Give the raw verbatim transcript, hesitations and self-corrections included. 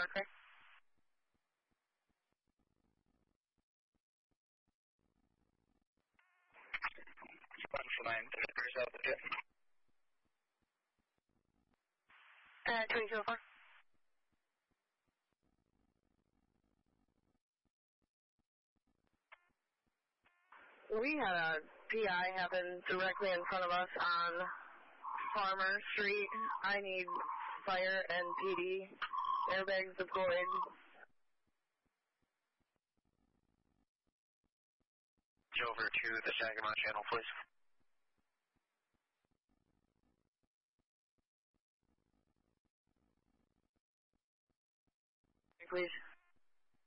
marker. one four nine, thirty-three south of Jet. Uh, twenty-two oh four. We had a P I happen directly in front of us on Farmer Street. I need fire and P D. Airbags deployed. Over to the Sagamore channel, please. Please.